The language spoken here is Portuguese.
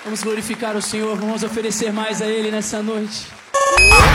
Vamos glorificar o Senhor, vamos oferecer mais a Ele nessa noite.